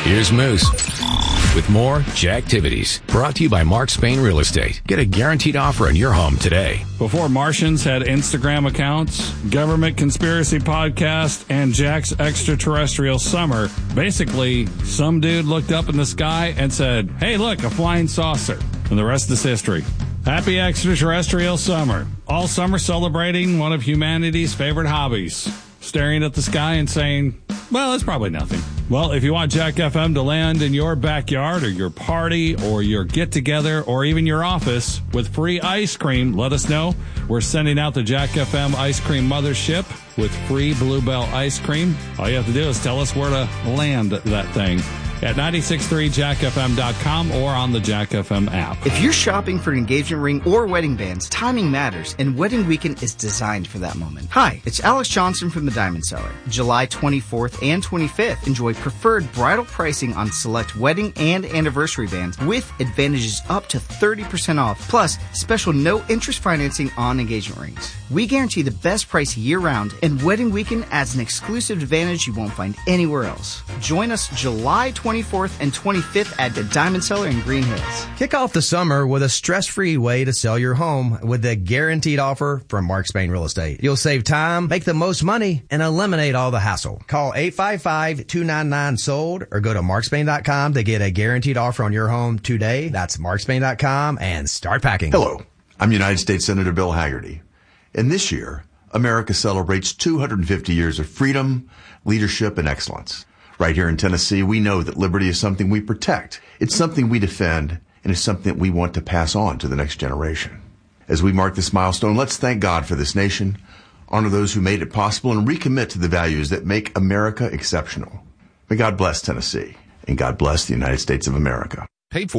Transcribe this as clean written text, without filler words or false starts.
Here's Moose with more Jacktivities. Brought to you by Mark Spain Real Estate. Get a guaranteed offer on your home today. Before Martians had Instagram accounts, Government Conspiracy Podcast, and Jack's Extraterrestrial Summer, basically, some dude looked up in the sky and said, "Hey, look, a flying saucer." And the rest is history. Happy Extraterrestrial Summer. All summer celebrating one of humanity's favorite hobbies. Staring at the sky and saying, well, it's probably nothing. Well, if you want Jack FM to land in your backyard or your party or your get-together or even your office with free ice cream, let us know. We're sending out the Jack FM Ice Cream Mothership with free Bluebell ice cream. All you have to do is tell us where to land that thing at 963jackfm.com or on the Jack FM app. If you're shopping for an engagement ring or wedding bands, timing matters, and Wedding Weekend is designed for that moment. Hi, it's Alex Johnson from the Diamond Seller. July 24th and 25th, enjoy preferred bridal pricing on select wedding and anniversary bands with advantages up to 30% off, plus special no-interest financing on engagement rings. We guarantee the best price year-round, and Wedding Weekend adds an exclusive advantage you won't find anywhere else. Join us July 24th and 25th at the Diamond Seller in Green Hills. Kick off the summer with a stress-free way to sell your home with a guaranteed offer from Mark Spain Real Estate. You'll save time, make the most money, and eliminate all the hassle. Call 855-299-SOLD or go to markspain.com to get a guaranteed offer on your home today. That's markspain.com and start packing. Hello, I'm United States Senator Bill Hagerty. And this year, America celebrates 250 years of freedom, leadership, and excellence. Right here in Tennessee, we know that liberty is something we protect. It's something we defend, and it's something that we want to pass on to the next generation. As we mark this milestone, let's thank God for this nation, honor those who made it possible, and recommit to the values that make America exceptional. May God bless Tennessee, and God bless the United States of America. Paid for